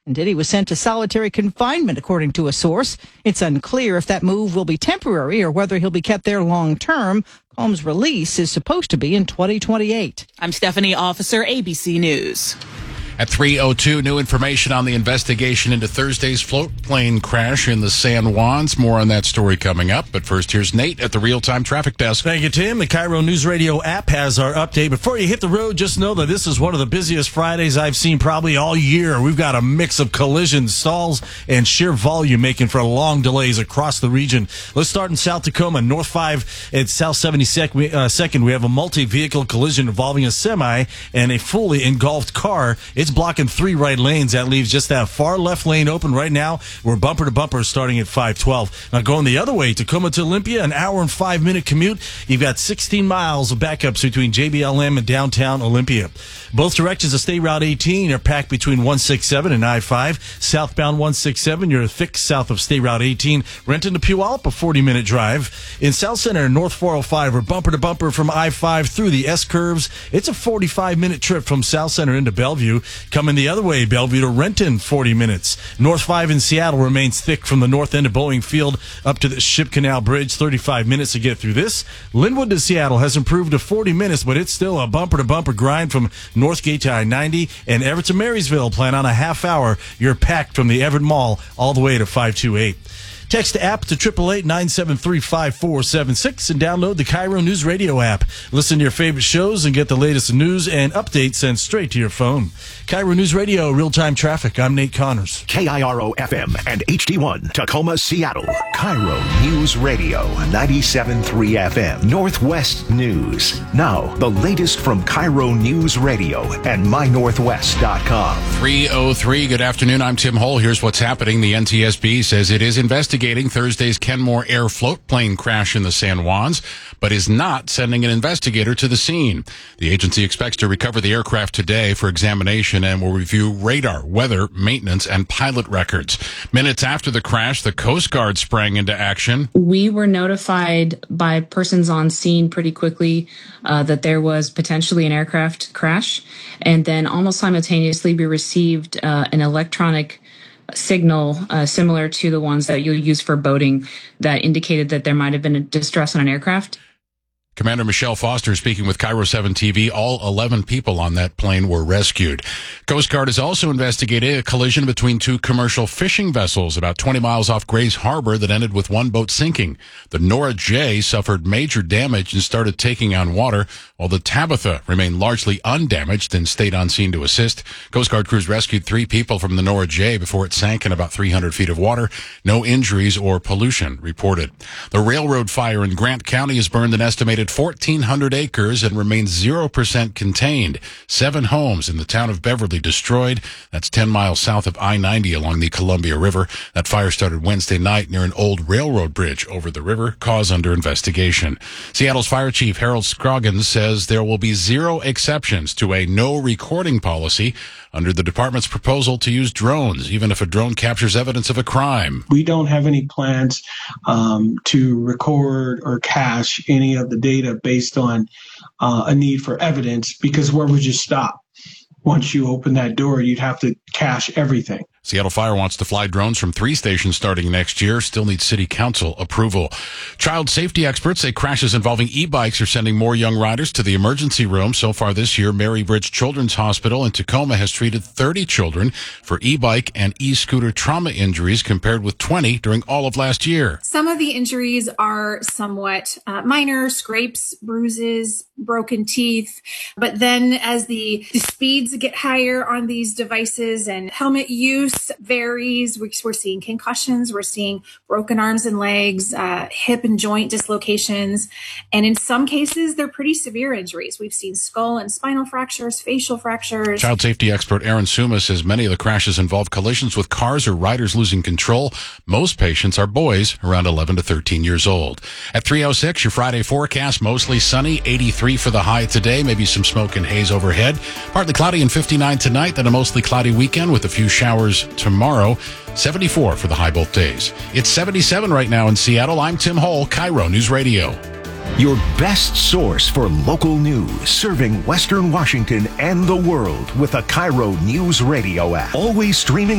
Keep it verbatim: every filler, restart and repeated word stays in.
and Diddy was sent to solitary confinement, according to a source. It's unclear if that move will be temporary or whether he'll be kept there long term. Combs' release is supposed to be in twenty twenty-eight. I'm Stephanie Officer, A B C News. At three oh two, new information on the investigation into Thursday's float plane crash in the San Juans. More on that story coming up. But first, here's Nate at the Real-Time Traffic Desk. Thank you, Tim. The Cairo News Radio app has our update. Before you hit the road, just know that this is one of the busiest Fridays I've seen probably all year. We've got a mix of collisions, stalls, and sheer volume making for long delays across the region. Let's start in South Tacoma. North five at South seventy-second, uh, second, we have a multi-vehicle collision involving a semi and a fully engulfed car. It's blocking three right lanes. That leaves just that far left lane open right now. We're bumper to bumper starting at five twelve. Now going the other way, Tacoma to Olympia, an hour and five minute commute. You've got sixteen miles of backups between J B L M and downtown Olympia. Both directions of State Route eighteen are packed between one sixty-seven and I five. Southbound one sixty-seven, you're thick south of State Route eighteen. Renton to Puyallup, a forty minute drive. In South Center, North four oh five, we're bumper to bumper from I five through the S-curves. It's a forty-five minute trip from South Center into Bellevue. Coming the other way, Bellevue to Renton, forty minutes. North five in Seattle remains thick from the north end of Boeing Field up to the Ship Canal Bridge, thirty-five minutes to get through this. Linwood to Seattle has improved to forty minutes, but it's still a bumper-to-bumper grind from Northgate to I ninety. And Everett to Marysville, plan on a half hour. You're packed from the Everett Mall all the way to five two eight. Text the app to eight eight eight, nine seven three, five four seven six and download the Cairo News Radio app. Listen to your favorite shows and get the latest news and updates sent straight to your phone. Cairo News Radio, real-time traffic. I'm Nate Connors. K I R O F M and H D one, Tacoma, Seattle. Cairo News Radio, ninety-seven point three F M. Northwest News. Now, the latest from Cairo News Radio and my northwest dot com. three oh three, good afternoon. I'm Tim Hull. Here's what's happening. The N T S B says it is investigating Thursday's Kenmore Air float plane crash in the San Juans, but is not sending an investigator to the scene. The agency expects to recover the aircraft today for examination and will review radar, weather, maintenance, and pilot records. Minutes after the crash, the Coast Guard sprang into action. We were notified by persons on scene pretty quickly uh, that there was potentially an aircraft crash, and then almost simultaneously we received uh, an electronic signal uh, similar to the ones that you'll use for boating that indicated that there might have been a distress on an aircraft. Commander Michelle Foster speaking with Cairo seven T V. All eleven people on that plane were rescued. Coast Guard has also investigated a collision between two commercial fishing vessels about twenty miles off Grays Harbor that ended with one boat sinking. The Nora J suffered major damage and started taking on water, while the Tabitha remained largely undamaged and stayed on scene to assist. Coast Guard crews rescued three people from the Nora J before it sank in about three hundred feet of water. No injuries or pollution reported. The railroad fire in Grant County has burned an estimated fourteen hundred acres and remains zero percent contained. Seven homes in the town of Beverly destroyed. That's ten miles south of I ninety along the Columbia River. That fire started Wednesday night near an old railroad bridge over the river, cause under investigation. Seattle's Fire Chief Harold Scroggins says there will be zero exceptions to a no recording policy under the department's proposal to use drones, even if a drone captures evidence of a crime. We don't have any plans um, to record or cache any of the data based on uh, a need for evidence, because where would you stop? Once you open that door, you'd have to cache everything. Seattle Fire wants to fly drones from three stations starting next year. Still needs city council approval. Child safety experts say crashes involving e-bikes are sending more young riders to the emergency room. So far this year, Mary Bridge Children's Hospital in Tacoma has treated thirty children for e-bike and e-scooter trauma injuries compared with twenty during all of last year. Some of the injuries are somewhat uh, minor, scrapes, bruises, broken teeth. But then as the, the speeds get higher on these devices and helmet use varies, we're seeing concussions, we're seeing broken arms and legs, uh, hip and joint dislocations, and in some cases, they're pretty severe injuries. We've seen skull and spinal fractures, facial fractures. Child safety expert Aaron Suma says many of the crashes involve collisions with cars or riders losing control. Most patients are boys around eleven to thirteen years old. At three oh six, your Friday forecast, mostly sunny, eighty-three for the high today, maybe some smoke and haze overhead. Partly cloudy and fifty-nine tonight, then a mostly cloudy weekend with a few showers tomorrow. seventy-four for the high both days. It's seventy-seven right now in Seattle. I'm Tim Hull, Cairo News Radio. Your best source for local news, serving Western Washington and the world with the Cairo News Radio app. Always streaming